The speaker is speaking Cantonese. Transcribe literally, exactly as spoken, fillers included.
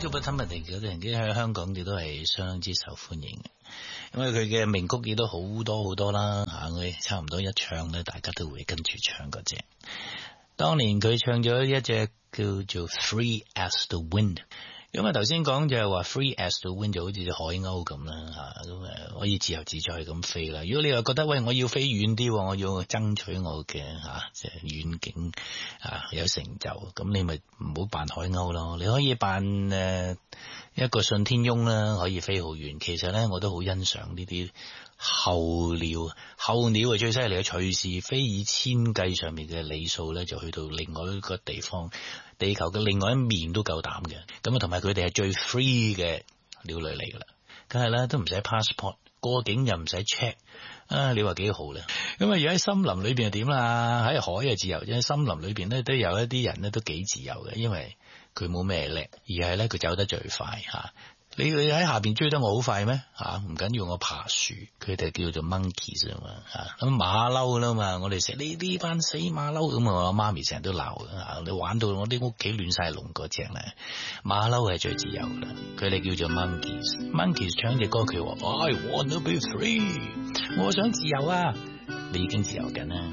Gilbert Humperdinck 嗰啲人喺香港亦都係相當之受歡迎嘅，因為佢嘅名曲亦都好多好多啦嚇，我哋差唔多一唱咧，大家都會跟住唱嗰隻。當年佢唱咗一隻叫做 Free as the Wind。咁啊，頭先講就係話 free as the wind 就好似隻海鷗咁啦嚇，咁誒可以自由自在咁飛啦。如果你又覺得喂，我要飛遠啲，我要爭取我嘅嚇即係遠景啊有成就，咁你咪唔好扮海鷗咯。你可以扮誒一個信天翁啦，可以飛好遠。其實咧，我都好欣賞呢啲候鳥，候鳥係最犀利嘅，隨時飛以千計上面嘅里數咧，就去到另外一個地方。地球嘅另外一面都夠膽嘅，咁啊同埋佢哋係最 free 嘅鳥類嚟噶啦，梗係啦，都唔使 passport， 過境又唔使 check， 啊你話幾好咧？咁啊，如果喺森林裏邊係點啦？喺海係自由，喺森林裏邊咧都有一啲人咧都幾自由嘅，因為佢冇咩叻，而係咧佢走得最快吓。你你喺下邊追得我好快咩？吓唔緊要，我爬樹，佢哋叫做 monkeys 啊嘛吓。咁馬騮啦嘛，我哋成呢呢班死馬騮咁啊，我媽咪成日都鬧啊！你玩到我啲屋企亂晒龍嗰隻咧，馬騮係最自由噶啦，佢哋叫做 monkeys。monkeys 唱隻歌佢話 I wanna be free， 我想自由啊！你已經自由緊啦。